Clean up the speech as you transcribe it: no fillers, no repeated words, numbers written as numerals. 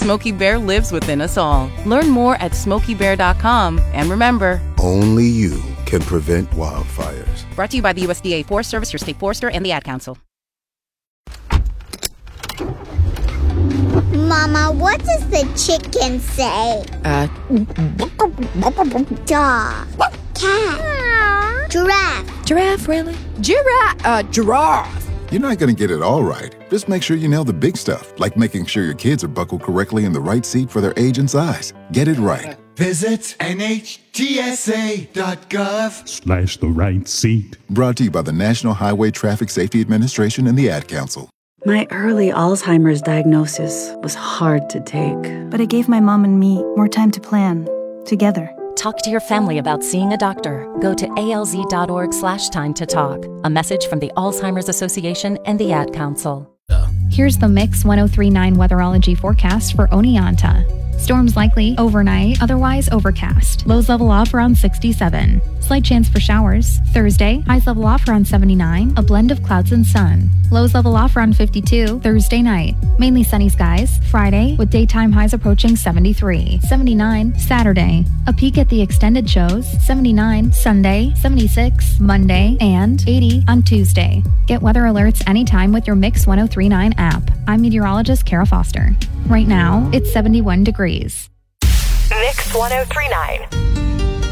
Smokey Bear lives within us all. Learn more at SmokeyBear.com. And remember, only you can prevent wildfires. Brought to you by the USDA Forest Service, your state forester, and the Ad Council. Mama, what does the chicken say? Dog. Cat. Giraffe. Giraffe, really? Giraffe. You're not going to get it all right. Just make sure you nail the big stuff, like making sure your kids are buckled correctly in the right seat for their age and size. Get it right. Visit NHTSA.gov/the right seat. Brought to you by the National Highway Traffic Safety Administration and the Ad Council. My early Alzheimer's diagnosis was hard to take. But it gave my mom and me more time to plan, together. Talk to your family about seeing a doctor. Go to alz.org/time to talk. A message from the Alzheimer's Association and the Ad Council. Here's the Mix 1039 weatherology forecast for Oneonta. Storms likely overnight, otherwise overcast. Lows level off around 67. Slight chance for showers. Thursday, highs level off around 79, a blend of clouds and sun. Lows level off around 52 Thursday night. Mainly sunny skies. Friday, with daytime highs approaching 73. 79 Saturday. A peek at the extended shows. 79 Sunday, 76 Monday, and 80 on Tuesday. Get weather alerts anytime with your Mix 1039 app. I'm meteorologist Kara Foster. Right now, it's 71 degrees. Mix 1039.